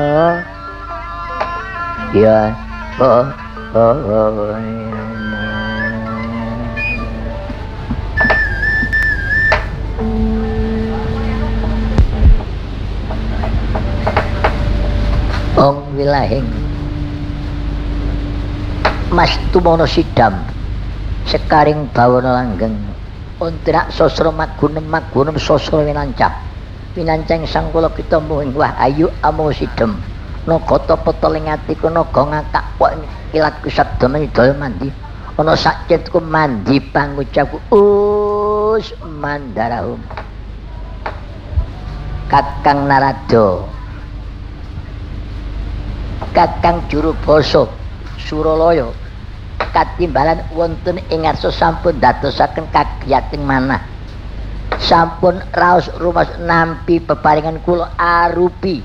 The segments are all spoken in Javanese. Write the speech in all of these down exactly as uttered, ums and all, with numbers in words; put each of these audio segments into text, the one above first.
Ya oh oh oh ong wilahing Mas Tumono Sidam sekaring bawana langgeng untrak sosro magunem magunem sosro winancah winancang sang kula kita muing wah ayu amo sidem nagata peteling atiku naga ngakak kok kilatku sabdane dol mandi ana sakcetku mandi pangucapku us mandarahum Kakang Narada Kakang Juru Basa Suralaya katimbalan wonten ing arsa sampun dadosaken kagiyating manah sampun raos rumas nampi peparingan kula arupi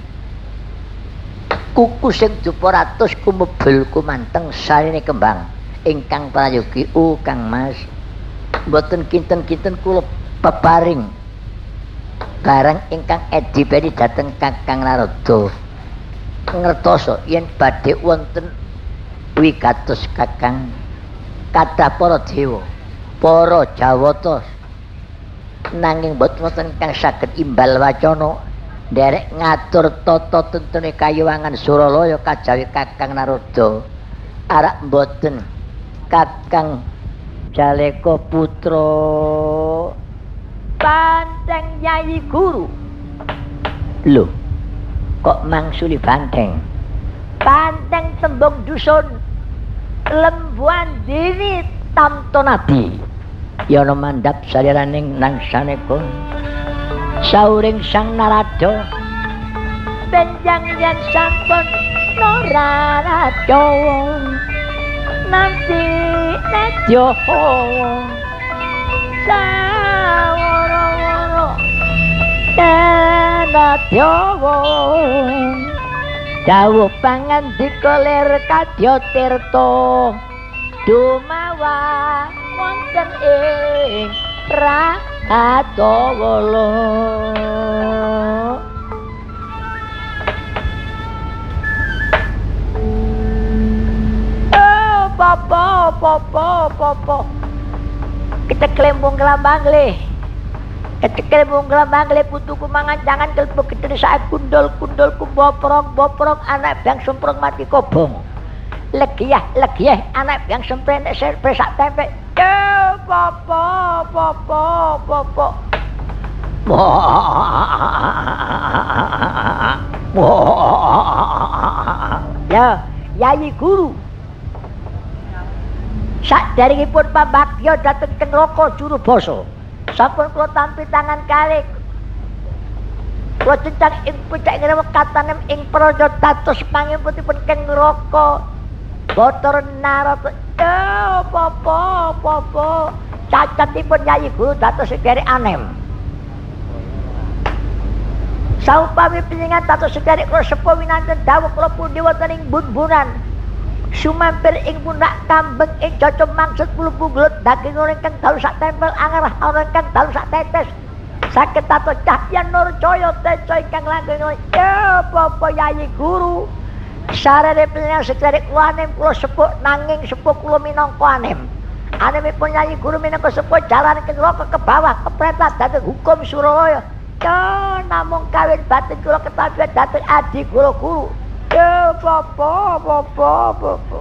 kuku sing dupa ratus kumebel kumanteng sarine kembang ingkang prayogi o Kang Mas mboten kinten-kinten kula peparing barang ingkang edipeni dhateng Kakang Narada ngertosa yen badhe wonten wigatos Kakang kathah para dewa para jawata nanging boten wonten kang saged imbal wacana nderek ngatur tata tentune kayuwangan Suralaya kajawi Kakang Narada arak mboten Kakang Jaleka putra Banteng Yayi Guru lho kok mangsuli banteng banteng tembung dusun lembuan diri tamto nabi yana mandap saliraning nangsane kon sauring sang Narada benjang yen sampun Narada nanti nedya sawara-wara nedya dawuh pangandika lir kadya tirta dumawa wonten ing Rakatawala oh papa papa papa kita kelembung kelambang le kita kelembung kelambang le putuku mangan jangan kelbu kita saat kundul kundul ku boprong boprong anak bang semprong mati kobong legiah legiah anak yang sempren serpesak tempe eh papa papa papa ya Yayi Guru saderengipun pambagya dhateng teng Raka Juru Basa sampun kula tampi tangan kalih kula cencang ing pucak ngewekatanem ing praja dados pangimputipun keng Raka Bathara Narada eh papa papa cacatipun Yayi Guru dados sedherek anem saupami pinjenengan dados sedherek kula sepuh winanten dawuh kula pundi wonten ing bun-bunan sumampir ing pundak kambing ing cocok maksud kula punglut daging ora ingkang dalu sak tempel angarah ora ingkang dalu sak tetes saged tato cahya nur caya teca ingkang langgeng eh papa Yayi Guru sarane pinjenengan sedherek kula anem kula sepuh nanging sepuh kula minangka anem anemipun Yayi Guru minangka sepuh jalan ing Raka ke bawah keprentah dhateng hukum Suralaya ya namung kawin batin kula ketabihan dhateng adi kula Guru eh papa papa papa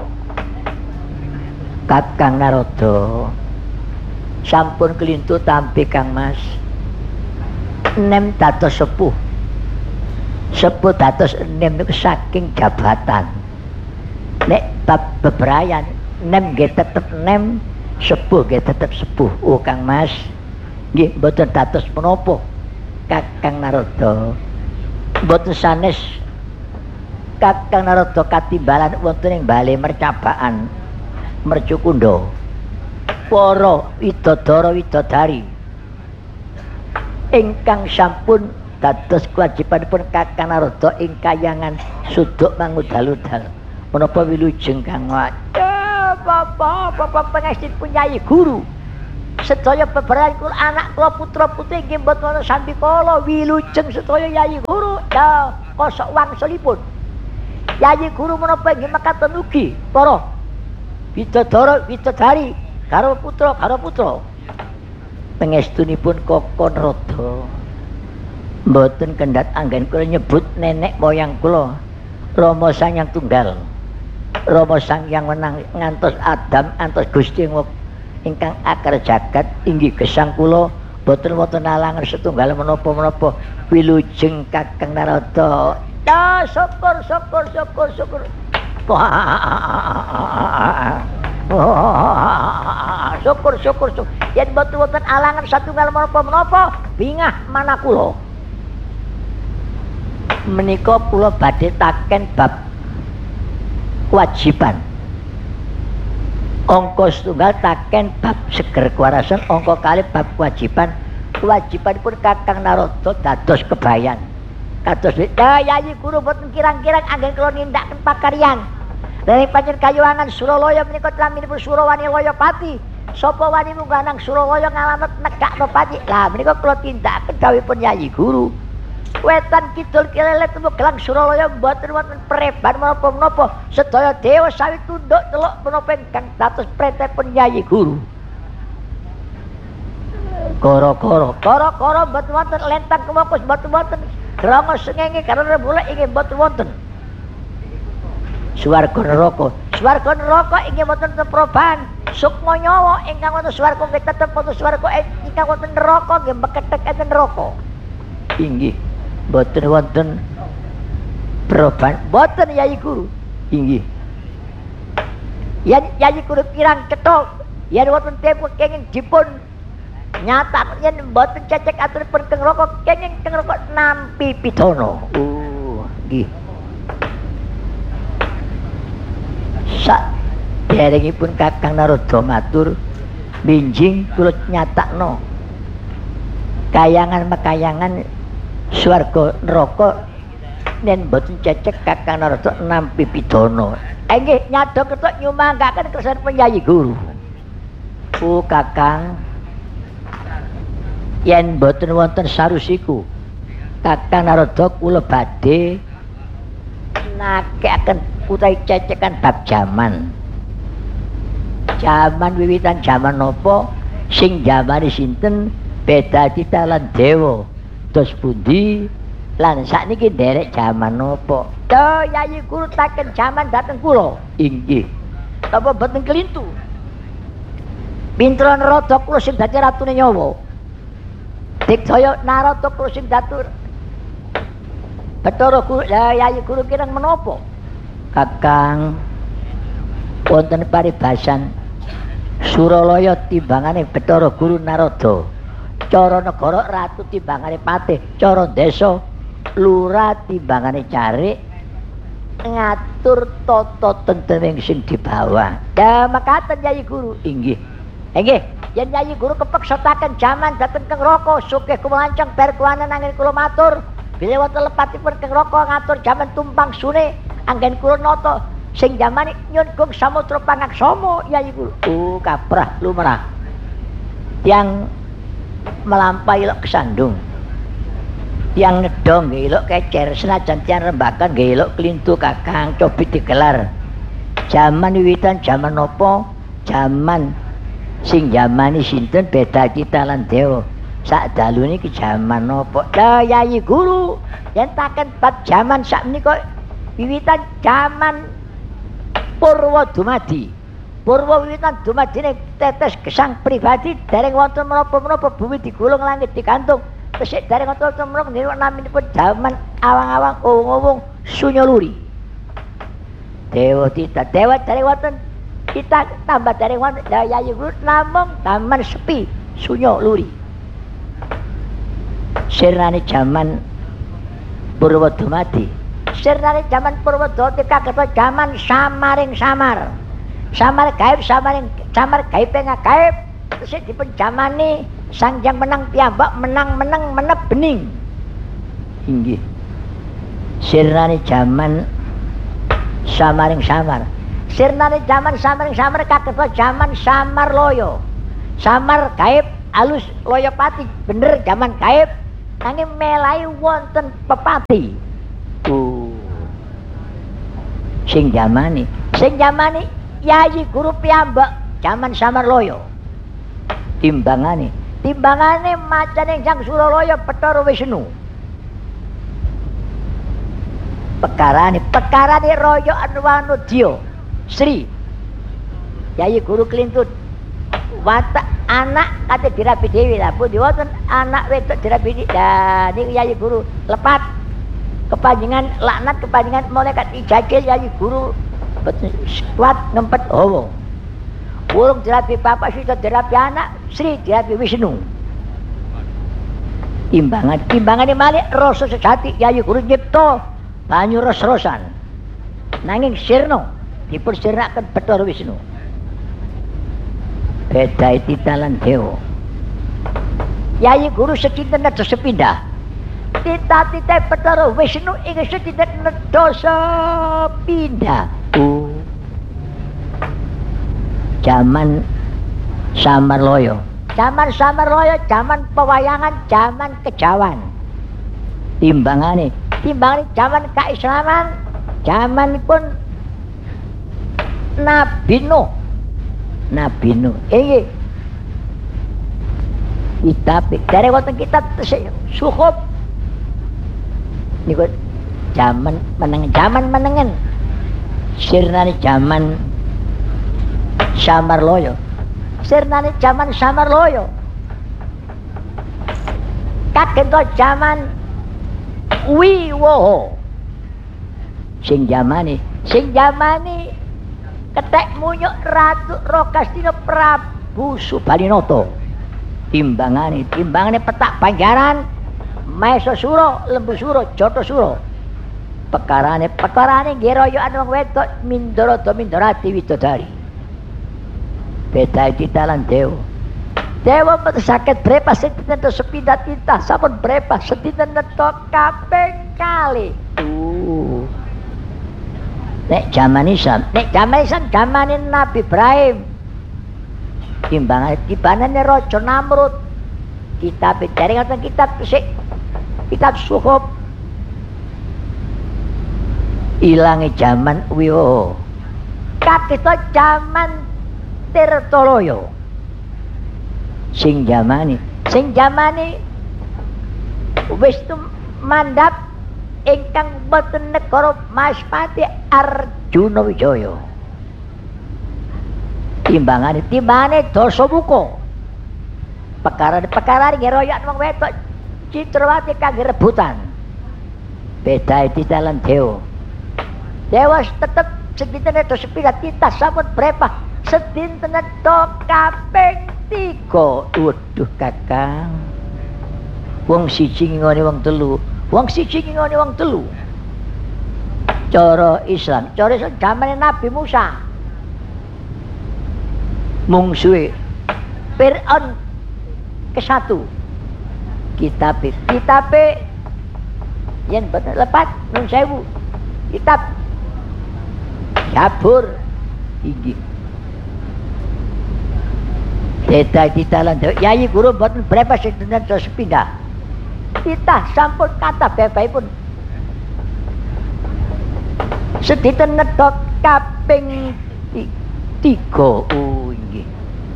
Kakang Narada sampun kelintu tampi Kang Mas nem dados sepuh sepuh dados nem saking jabatan nek bab bebrayan nem nggih tetep nem sepuh nggih tetep sepuh oh Kang Mas nggih mboten dados menapa Kakang Narada mboten sanes Kakang Narada katimbalan wonten ing bale mercabaan Mercukunda para widodara widodari ingkang sampun dados kewajibanipun Kakang Narada ing kayangan suduk mangudal-udal menapa wilujeng Kang eh papa papa pangestinipun Yayi Guru sedaya bebrayan kula anak kula putra putri nggih mboten wonten sandikala wilujeng sedaya Yayi Guru ya kosok wangsulipun Yayi Guru menapa inggih mekaten ugi para bidadara bidadari karo putra karo putra pangestunipun Koko Narada mboten kendhat anggen kula nyebut nenek moyang kula Rama Sang Hyang Tunggal Rama Sang Hyang Wenang ngantos Adam ngantos Gusti ingkang akar jagat inggih gesang kula boten wonten alangan setunggal menapa-menapa wilujeng Kakang Narada. Ya syukur syukur syukur syukur. Syukur syukur syukur. Yen boten wonten alangan satunggal menapa-menapa bingah mana kula. Menika kula badhe taken bab kewajiban. Angka setunggal taken bab seger kewarasan, angka kalih bab kewajiban. Kewajibanipun Kakang Narada dados kebayan. Kados ya Yayi Guru boten kirang-kirang anggen kula nindakaken pakaryan. Dening pancen kayuwangan Suralaya menika traminipun Surawani Loyapati. Sapa wani munggah nang Suralaya ngalamet negakno pati. Lah menika kula tindakaken dawuhipun Yayi Guru. Wetan kidul kilelet gelang Suralaya mboten wonten preban menapa-menapa sedaya dewa sawi tunduk teluk menapa ingkang dados prentipun Yayi Guru. Kara-kara kara-kara mboten wonten lentang kemokus mboten wonten Rama sengenge karo rembulan inggih mboten wonten. Swarga neraka, swarga neraka inggih wonten teproban. Sukma nyawa ingkang wonten swarga nggih tetep wonten swarga ingkang wonten neraka nggih mekethek enten neraka. Inggih mboten wonten perubahan, mboten Yayi Guru. Inggih. Yen Yayi Guru kirang cetha, yen wonten tempo kenging dipun nyata yen mboten cecek aturipun Kang Raka kenging Kang Raka nampi pidana. Oh, nggih. Sak derengipun Kakang Narada matur, binjing kula nyatakno kayangan mekayangan swarga neraka yen mboten cecek Kakang Narada nampi pidana. Nggih nyadha ketok nyumanggaken kersanipun Yayi Guru. Oh Kakang, yen boten wonten sarusiku Kakang Narada kula badhe nakekaken utawi cecekan bab jaman. Jaman wiwitan jaman napa sing jamane sinten beda kita lan dewa. Dos pundi lan sakniki nderek jaman napa? To Yayi Guru taken jaman dhateng kula. Inggih. Apa boten kelintu? Pintra Narada kula sing dadi ratune nyawa. Digdaya Narada kula sing datur Bathara Guru, lah Yayi Guru kirang menapa? Kakang wonten paribasan Suralaya timbangane Bathara Guru Narada. Cara negara ratu timbangane patih, cara desa lurah timbangane carik, ngatur tata tentreming sing dibawa. Ya makaten Yayi Guru. Inggih. Inggih, yen Yayi Guru kepeksetaken jaman dhateng Kang Raka sugih kumlancang bar kuwanen anggen kula matur. Bila wonten lepatipun Kang Raka ngatur jaman tumpang sune anggen kula nata sing jamane nyun gong samudra pangaksama Yayi Guru. Oh kaprah lumrah. Yang melampaui ilok kesandung. Yang nedong nggih ilok kecer senajan tiyang rembakan nggih ilok klintu Kakang cobi digelar. Jaman wiwitan jaman napa? Jaman sing jamane sinten beda kita lan dewa. Sak dalu niki jaman napa? Lah Yayi Guru yen taken bab jaman sakmenika wiwitan jaman Purwa dumadi. Purwa wiwitan dumadine tetes gesang pribadi dereng wonten menapa-menapa bumi digulung langit digantung. Tesih dereng wonten menapa niku naminipun jaman awang-awang owong-owong sunya luri. Dewa tita dewa dereng wonten kita tambah dereng wonten Yayi Guru namung taman sepi sunya luri. Sirnane jaman Purwa dumadi. Sirnane jaman Purwa dumadi kagetho jaman samaring samar. Samar gaib samaring samar gaib ngagaib tesih dipun jamani Sang Hyang Menang piyambak menang-menang menep bening. Inggih. Sirnane jaman samaring samar. Sirnane jaman samaring samar kagetho jaman samar loyo. Samar gaib alus Loyapati bener jaman gaib nanging melai wonten pepati. Uh. Sing jamani, sing jamani Yayi Guru piyambak jaman Samarloyo. Timbangane, timbangane macane Sang Suralaya Bathara Wisnu. Pekarane, pekarane Raya Anwanudya. Sri Yayi Guru Klintut. Watak anak kate dirabi dewi lah. Pundi wonten anak wedok dirabi dewi. Lah niku Yayi Guru lepat kepanjenengan laknat kepanjenengan malaikat ijajil Yayi Guru kuat ngempet hawa. Urung dirabi bapak sida dirabi anak, Sri dirabi Wisnu. Timbangan timbangane malih rasa sejati Yayi Guru nyipta banyu ros-rosan. Nanging sirna dipun sirnaken Bathara Wisnu. Beda titalan dewa. Yayi Guru sedinten nedha sepindah. Tita-tita Bathara Wisnu ing sedinten nedha sepindah. Oh. Zaman Samarloyo. Zaman Samarloyo, zaman pewayangan, zaman kejawan. Timbangane, timbangane zaman keislaman, zamanipun Nabi Nuh. Nabi Nuh. Inggih. Kitab dari wonten kitab Suhuf. Niku zaman menengen, zaman menengen. Sirnane zaman Samarloyo. Sirnane zaman Samarloyo. Kagento zaman Wiwoho. Sing zamane, sing zamane ketek munyuk Ratu Rakastina Prabu Subalinata. Timbangane, timbangane petak Banjaran, Maesasura, Lembusura, Jatasura. Pekarane, pekarane nggih royokan wong wedok Mindharada Mindharati Widodari. Beda titalan dewa. Dewa mboten saged brepas sedinten sepindah titah sampun brepas sedinten nedha kaping kalih. Uh. Nek jaman Islam, nek jaman Islam jamane Nabi Ibrahim. Timbangane tibanane Raja Namrud. Kitab dari ngoten kitab sik kitab Suhuf. Ilange jaman Wiwoho. Kakita jaman Tirtoloyo. Sing jamane, sing jamane wis mandhap ingkang boten negara Maspati Arjuna Wijaya. Timbangane, timbangane Dasamuka. Perkara-perkara nggih royokan wong wedok Citrawati kangge rebutan. Beda titalan dewa. Dewa tetep sedinten nedha sepira titah sampun brepah sedinten nedha kaping tiga. Waduh Kakang. Wong siji ngingoni wong telu, wong siji ngingoni wong telu. Cara Islam, cara Islam zamane Nabi Musa. Mungsuhe Fir'aun kesatu. Kitabe, kitabe yen boten lepat nun sewu. Kitab Zabur inggih. Teta titalan Yayi Guru boten brepas sedinten sepindah. Titah sampun kathah bebahipun. Sedinten nedha kaping tiga. Oh inggih.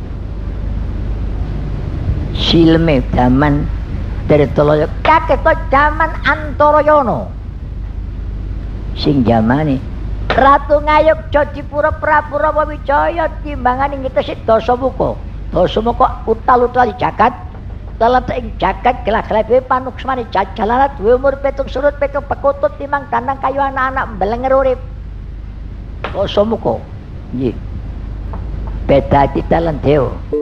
Silme zaman Tirtoloyo kaketa zaman Antarayana. Sing zamane Ratu Ngayogja Dipura Prabu Ramawijaya timbangan ing tesih Dasamuka. Dasamuka utal-utali jagat. Dalam ing jagat gelah-gelah dhewe panuksmane jajalanat duwe umur pitung surut pitung pekutut timang dandang kayu anak-anak mbelenger urip. Dasamuka. Nggih. Beda titalan dewa.